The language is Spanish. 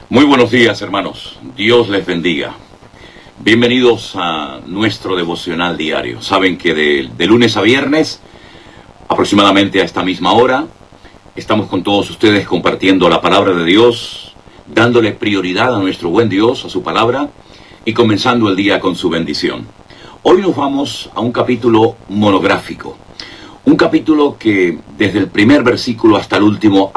Muy buenos días, hermanos. Dios les bendiga. Bienvenidos a nuestro devocional diario. Saben que de lunes a viernes, aproximadamente a esta misma hora, estamos con todos ustedes compartiendo la palabra de Dios, dándole prioridad a nuestro buen Dios, a su palabra, y comenzando el día con su bendición. Hoy nos vamos a un capítulo monográfico. Un capítulo que desde el primer versículo hasta el último